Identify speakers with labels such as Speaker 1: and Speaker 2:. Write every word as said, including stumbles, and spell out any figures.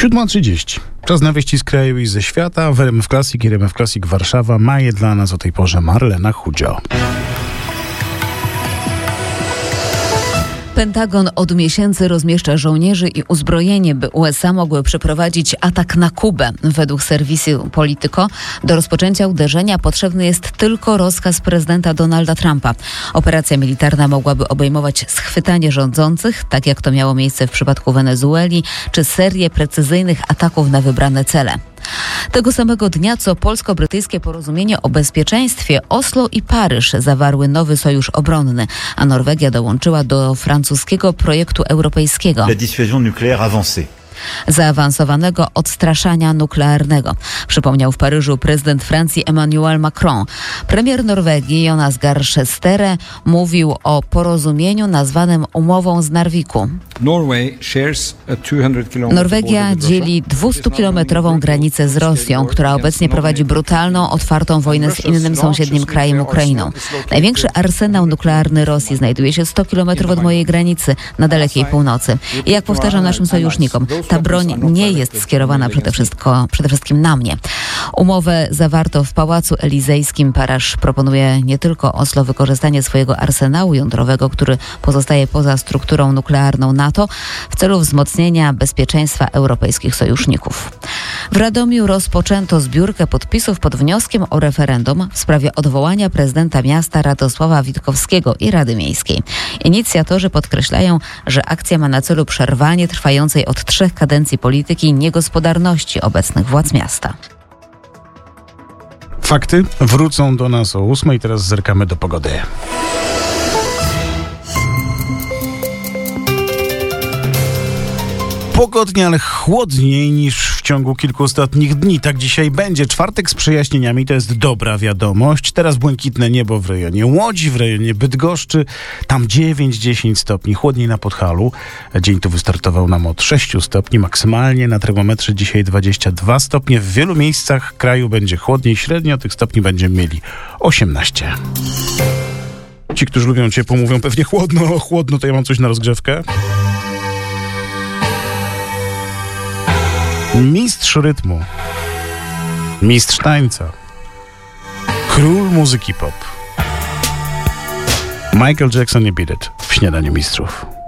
Speaker 1: siódma trzydzieści. Czas na wieści z kraju i ze świata. W R M F Classic i R M F Classic Warszawa ma je dla nas o tej porze Marlena Chudzio.
Speaker 2: Pentagon od miesięcy rozmieszcza żołnierzy i uzbrojenie, by U S A mogły przeprowadzić atak na Kubę. Według serwisu Politico do rozpoczęcia uderzenia potrzebny jest tylko rozkaz prezydenta Donalda Trumpa. Operacja militarna mogłaby obejmować schwytanie rządzących, tak jak to miało miejsce w przypadku Wenezueli, czy serię precyzyjnych ataków na wybrane cele. Tego samego dnia, co polsko-brytyjskie porozumienie o bezpieczeństwie, Oslo i Paryż zawarły nowy sojusz obronny, a Norwegia dołączyła do francuskiego projektu europejskiego.
Speaker 3: La dissuasion nucléaire avancée.
Speaker 2: Zaawansowanego odstraszania nuklearnego, przypomniał w Paryżu prezydent Francji Emmanuel Macron. Premier Norwegii Jonas Gahr Støre mówił o porozumieniu nazwanym umową z Narviku. Norwegia dzieli dwustukilometrową granicę z Rosją, która obecnie prowadzi brutalną, otwartą wojnę z innym sąsiednim krajem, Ukrainą. Największy arsenał nuklearny Rosji znajduje się sto kilometrów od mojej granicy, na dalekiej północy. I jak powtarzam naszym sojusznikom, ta broń nie jest skierowana przede wszystkim, przede wszystkim na mnie. Umowę zawarto w Pałacu Elizejskim. Paryż proponuje nie tylko Oslo wykorzystanie swojego arsenału jądrowego, który pozostaje poza strukturą nuklearną NATO, w celu wzmocnienia bezpieczeństwa europejskich sojuszników. W Radomiu rozpoczęto zbiórkę podpisów pod wnioskiem o referendum w sprawie odwołania prezydenta miasta Radosława Witkowskiego i Rady Miejskiej. Inicjatorzy podkreślają, że akcja ma na celu przerwanie trwającej od trzech kadencji polityki niegospodarności obecnych władz miasta.
Speaker 1: Fakty wrócą do nas o ósmej. Teraz zerkamy do pogody. Pogodnie, ale chłodniej niż w ciągu kilku ostatnich dni. Tak dzisiaj będzie. Czwartek z przejaśnieniami, to jest dobra wiadomość. Teraz błękitne niebo w rejonie Łodzi, w rejonie Bydgoszczy. Tam dziewięć dziesięć stopni. Chłodniej na Podhalu. Dzień tu wystartował nam od sześciu stopni. Maksymalnie na termometrze dzisiaj dwadzieścia dwa stopnie. W wielu miejscach kraju będzie chłodniej. Średnio tych stopni będziemy mieli osiemnaście. Ci, którzy lubią ciepło, mówią pewnie chłodno, chłodno, to ja mam coś na rozgrzewkę. Mistrz rytmu, mistrz tańca, król muzyki pop, Michael Jackson i Beat It w Śniadaniu Mistrzów.